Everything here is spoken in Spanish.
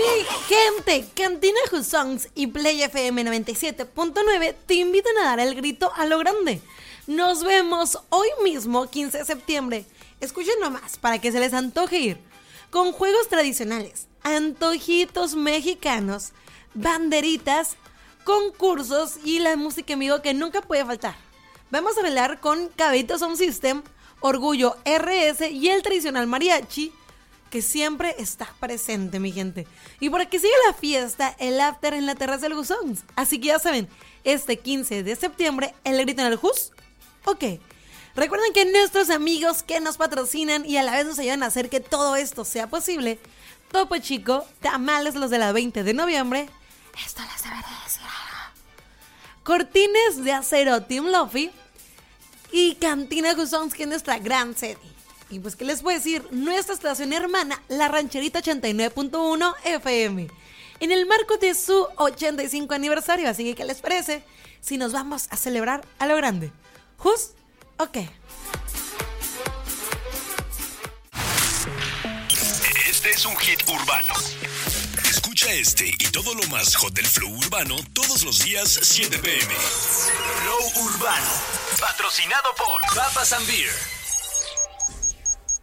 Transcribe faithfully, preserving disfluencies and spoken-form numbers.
Mi gente, Cantina Who Songs y Play F M noventa y siete punto nueve te invitan a dar el grito a lo grande. Nos vemos hoy mismo, quince de septiembre. Escuchen nomás para que se les antoje ir. Con juegos tradicionales, antojitos mexicanos, banderitas, concursos y la música en vivo que nunca puede faltar. Vamos a bailar con Cabito Sound System, Orgullo R S y el tradicional mariachi, que siempre está presente, mi gente. Y por aquí sigue la fiesta, el after en la terraza del Gusons. Así que ya saben, este quince de septiembre, el grito en el Jus. Ok. Recuerden que nuestros amigos que nos patrocinan y a la vez nos ayudan a hacer que todo esto sea posible, Topo Chico, Tamales los de la veinte de noviembre, esto les debería decir algo, Cortines de Acero Team Luffy y Cantina Gusons, que es nuestra gran sede. Y pues, ¿qué les puedo decir? Nuestra estación hermana, La Rancherita ochenta y nueve punto uno F M, en el marco de su ochenta y cinco aniversario. Así que, ¿qué les parece si nos vamos a celebrar a lo grande? ¿Jus? Ok. Este es un hit urbano. Escucha este y todo lo más hot del flow urbano todos los días, siete p m. Flow Urbano, patrocinado por Papas and Beer.